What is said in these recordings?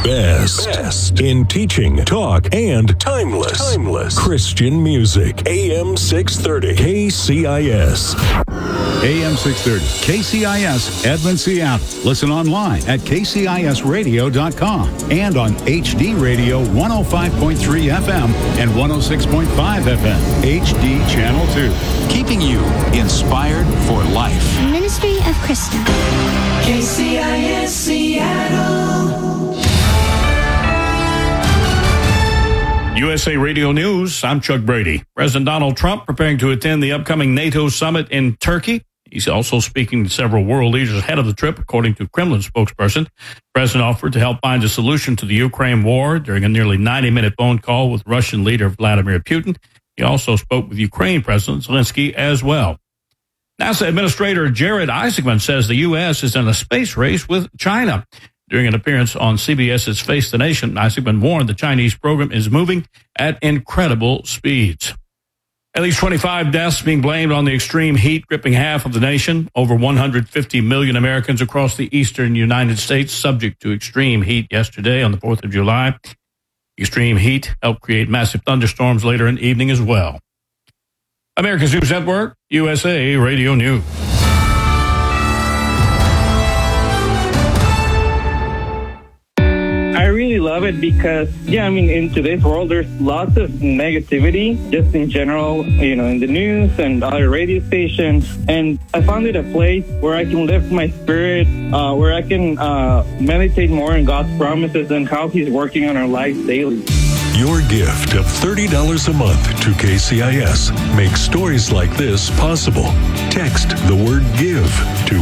best in teaching, talk, and timeless Christian music. AM 630 KCIS. AM 630 KCIS, Edmond, Seattle. Listen online at kcisradio.com and on HD Radio 105.3 FM and 106.5 FM, HD Channel 2. Keeping you inspired for life. Ministry of Krista. KCIS Seattle. USA Radio News, I'm Chuck Brady. President Donald Trump preparing to attend the upcoming NATO summit in Turkey. He's also speaking to several world leaders ahead of the trip, according to Kremlin spokesperson. The president offered to help find a solution to the Ukraine war during a nearly 90-minute phone call with Russian leader Vladimir Putin. He also spoke with Ukraine President Zelensky as well. NASA Administrator Jared Isaacman says the U.S. is in a space race with China. During an appearance on CBS's Face the Nation, Isaacman warned the Chinese program is moving at incredible speeds. At least 25 deaths being blamed on the extreme heat gripping half of the nation. Over 150 million Americans across the eastern United States subject to extreme heat yesterday on the 4th of July. Extreme heat helped create massive thunderstorms later in the evening as well. America's News Network, USA Radio News. I really love it because, in today's world, there's lots of negativity just in general, in the news and other radio stations. And I found it a place where I can lift my spirit, where I can meditate more on God's promises and how He's working on our lives daily. Your gift of $30 a month to KCIS makes stories like this possible. Text the word GIVE to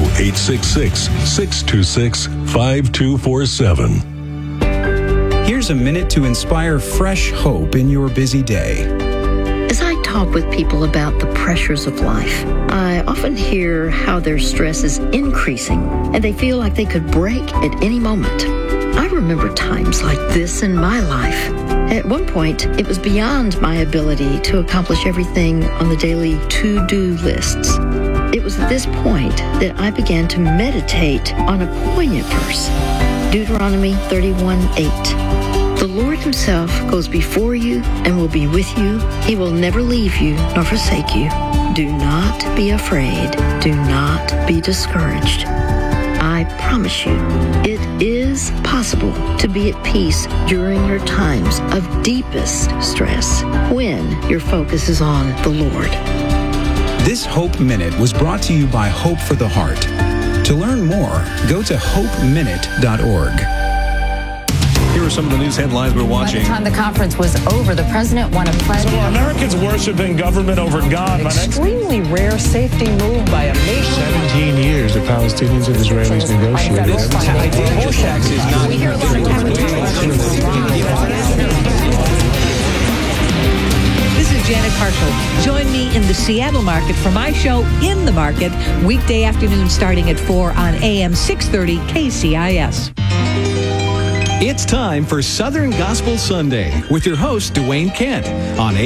866-626-5247. Here's a minute to inspire fresh hope in your busy day. As I talk with people about the pressures of life, I often hear how their stress is increasing and they feel like they could break at any moment. I remember times like this in my life. At one point, it was beyond my ability to accomplish everything on the daily to-do lists. It was at this point that I began to meditate on a poignant verse, Deuteronomy 31:8. The Lord Himself goes before you and will be with you. He will never leave you nor forsake you. Do not be afraid. Do not be discouraged. I promise you, it is possible to be at peace during your times of deepest stress when your focus is on the Lord. This Hope Minute was brought to you by Hope for the Heart. To learn more, go to hopeminute.org. Here are some of the news headlines we're watching. By the time the conference was over, the president won a pledge. So Americans worshiping government over God. An extremely rare safety move by a nation. 17 years the Palestinians and Israelis negotiated. This is Janet Harshel. Join me in the Seattle market for my show In the Market, weekday afternoon starting at 4 on AM 630 KCIS. It's time for Southern Gospel Sunday with your host, Dwayne Kent on